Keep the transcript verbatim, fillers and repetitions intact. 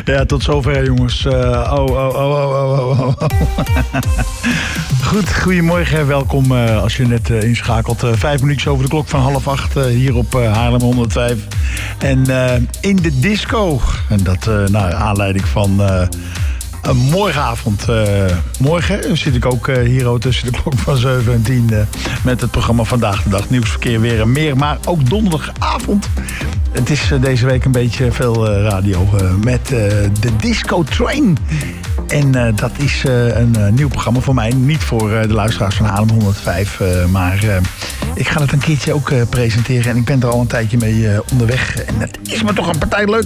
Ja, tot zover jongens. Uh, oh, oh, oh, oh, oh, oh. Goed, goedemorgen. Welkom uh, als je net uh, inschakelt. Uh, vijf minuutjes over de klok van half acht uh, hier op uh, Haarlem honderdvijf. En uh, in de disco. En dat uh, naar aanleiding van... Uh, Uh, morgenavond. Uh, morgen zit ik ook uh, hier tussen de klok van zeven en tien uh, met het programma Vandaag de Dag. Nieuwsverkeer weer en meer. Maar ook donderdagavond. Het is uh, deze week een beetje veel uh, radio uh, met uh, de Disco Train. En uh, dat is uh, een uh, nieuw programma voor mij. Niet voor uh, de luisteraars van Haarlem honderdvijf. Uh, maar uh, ik ga het een keertje ook uh, presenteren. En ik ben er al een tijdje mee uh, onderweg. En het is me toch een partij leuk.